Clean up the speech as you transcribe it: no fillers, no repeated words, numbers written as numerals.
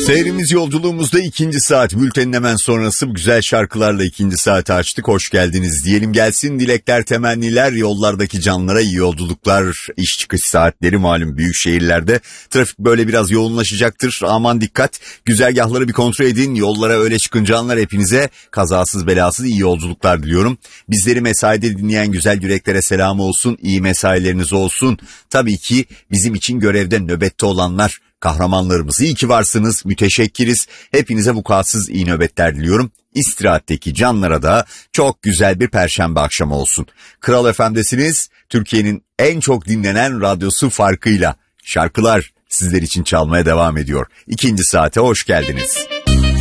Seyrimiz yolculuğumuzda ikinci saat bültenin hemen sonrası güzel şarkılarla ikinci saati açtık. Hoş geldiniz diyelim, gelsin dilekler, temenniler, yollardaki canlara iyi yolculuklar. İş çıkış saatleri malum büyük şehirlerde trafik böyle biraz yoğunlaşacaktır. Aman dikkat, güzergahları bir kontrol edin, yollara öyle çıkın canlar, hepinize kazasız belasız iyi yolculuklar diliyorum. Bizleri mesaide dinleyen güzel yüreklere selam olsun, iyi mesaileriniz olsun. Tabii ki bizim için görevde nöbette olanlar, kahramanlarımız, iyi ki varsınız, müteşekkiriz. Hepinize vukuatsız iyi nöbetler diliyorum. İstirahatteki canlara da çok güzel bir perşembe akşamı olsun. Kral FM'desiniz, Türkiye'nin en çok dinlenen radyosu farkıyla şarkılar sizler için çalmaya devam ediyor. İkinci saate hoş geldiniz.